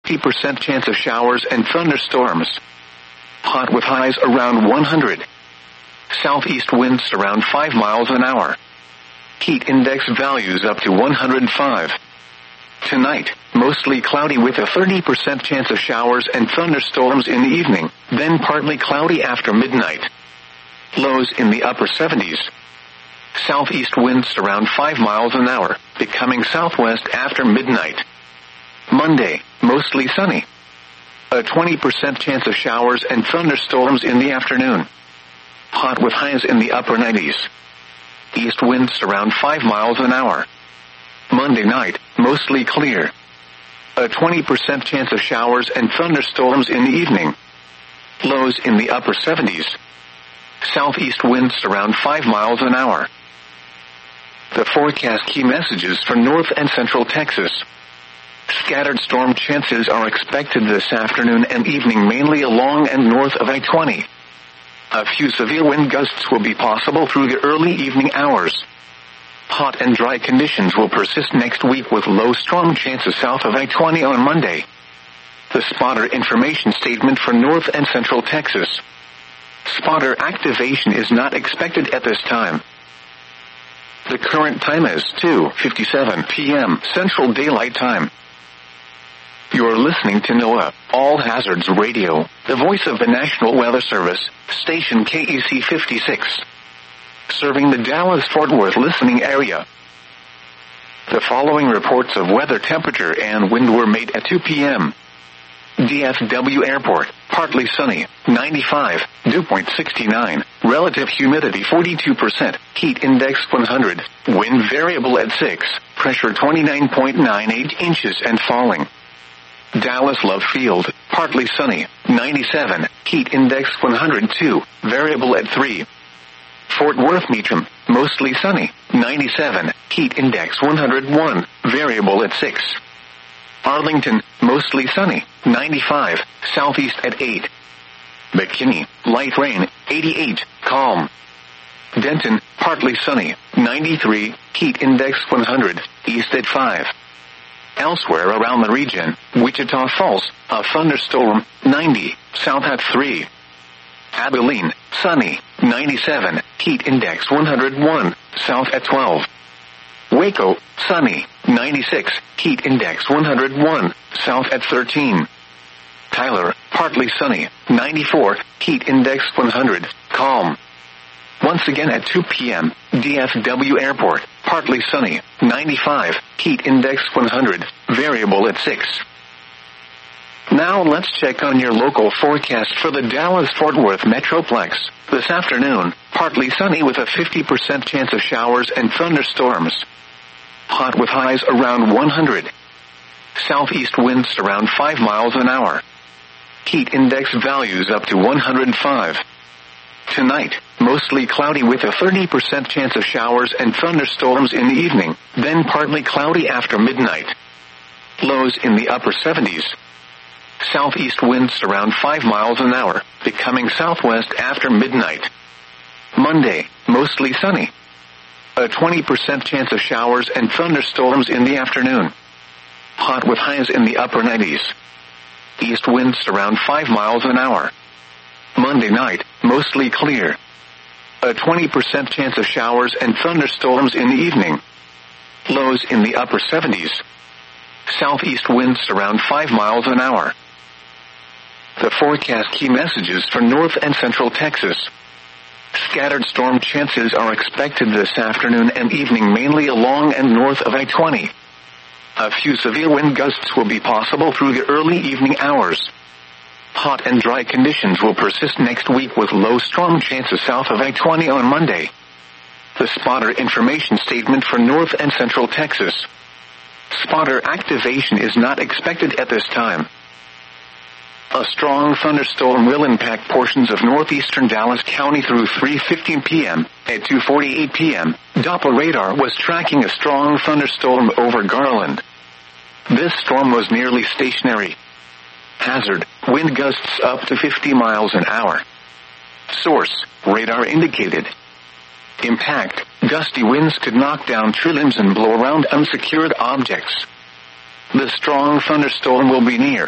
50% chance of showers and thunderstorms. Hot with highs around 100. Southeast winds around 5 miles an hour. Heat index values up to 105. Tonight, mostly cloudy with a 30% chance of showers and thunderstorms in the evening, then partly cloudy after midnight. Lows in the upper 70s. Southeast winds around 5 miles an hour, becoming southwest after midnight. Monday, mostly sunny. A 20% chance of showers and thunderstorms in the afternoon. Hot with highs in the upper 90s. East winds around 5 miles an hour. Monday night, mostly clear. A 20% chance of showers and thunderstorms in the evening. Lows in the upper 70s. Southeast winds around 5 miles an hour. The forecast key messages for North and Central Texas. Scattered storm chances are expected this afternoon and evening mainly along and north of I-20. A few severe wind gusts will be possible through the early evening hours. Hot and dry conditions will persist next week with low storm chances south of I-20 on Monday. The spotter information statement for North and Central Texas. Spotter activation is not expected at this time. The current time is 2:57 p.m. Central Daylight Time. You're listening to NOAA, All Hazards Radio, the voice of the National Weather Service, station KEC 56. Serving the Dallas-Fort Worth listening area. The following reports of weather temperature and wind were made at 2 p.m. DFW Airport, partly sunny, 95, dew point 69, relative humidity 42%, heat index 100, wind variable at 6, pressure 29.98 inches and falling. Dallas Love Field, partly sunny, 97, heat index 102, variable at 3. Fort Worth Meacham, mostly sunny, 97, heat index 101, variable at 6. Arlington, mostly sunny, 95, southeast at 8. McKinney, light rain, 88, calm. Denton, partly sunny, 93, heat index 100, east at 5. Elsewhere around the region, Wichita Falls, a thunderstorm, 90, south at 3. Abilene, sunny, 97, heat index 101, south at 12. Waco, sunny, 96, heat index 101, south at 13. Tyler, partly sunny, 94, heat index 100, calm. Once again at 2 p.m., DFW Airport, partly sunny, 95, heat index 100, variable at 6. Now let's check on your local forecast for the Dallas-Fort Worth Metroplex. This afternoon, partly sunny with a 50% chance of showers and thunderstorms. Hot with highs around 100. Southeast winds around 5 miles an hour. Heat index values up to 105. Tonight, mostly cloudy with a 30% chance of showers and thunderstorms in the evening, then partly cloudy after midnight. Lows in the upper 70s. Southeast winds around 5 miles an hour, becoming southwest after midnight. Monday, mostly sunny. A 20% chance of showers and thunderstorms in the afternoon. Hot with highs in the upper 90s. East winds around 5 miles an hour. Monday night, mostly clear. A 20% chance of showers and thunderstorms in the evening. Lows in the upper 70s. Southeast winds around 5 miles an hour. The forecast key messages for North and Central Texas. Scattered storm chances are expected this afternoon and evening mainly along and north of I-20. A few severe wind gusts will be possible through the early evening hours. Hot and dry conditions will persist next week with low storm chances south of I-20 on Monday. The spotter information statement for North and Central Texas. Spotter activation is not expected at this time. A strong thunderstorm will impact portions of northeastern Dallas County through 3:15 p.m. At 2:48 p.m., Doppler radar was tracking a strong thunderstorm over Garland. This storm was nearly stationary. Hazard, wind gusts up to 50 miles an hour. Source, radar indicated. Impact, gusty winds could knock down tree limbs and blow around unsecured objects. The strong thunderstorm will be near